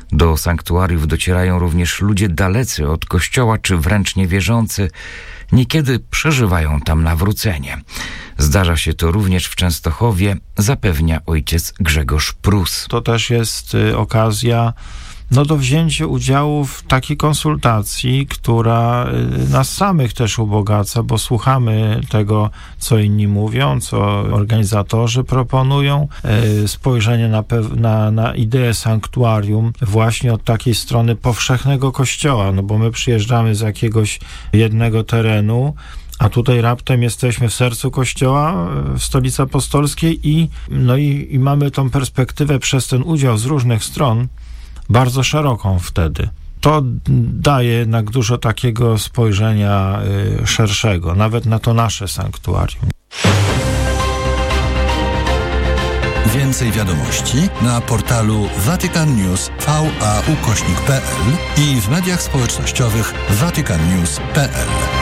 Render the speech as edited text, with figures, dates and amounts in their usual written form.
Do sanktuariów docierają również ludzie dalecy od kościoła czy wręcz niewierzący. Niekiedy przeżywają tam nawrócenie. Zdarza się to również w Częstochowie, zapewnia ojciec Grzegorz Prus. To też jest okazja do wzięcia udziału w takiej konsultacji, która nas samych też ubogaca, bo słuchamy tego, co inni mówią, co organizatorzy proponują. Spojrzenie na ideę sanktuarium właśnie od takiej strony powszechnego kościoła, bo my przyjeżdżamy z jakiegoś jednego terenu, a tutaj raptem jesteśmy w sercu Kościoła, w Stolicy Apostolskiej i mamy tą perspektywę przez ten udział z różnych stron bardzo szeroką wtedy. To daje jednak dużo takiego spojrzenia szerszego, nawet na to nasze sanktuarium. Więcej wiadomości na portalu vaticannews.va/pl i w mediach społecznościowych vaticannews.pl.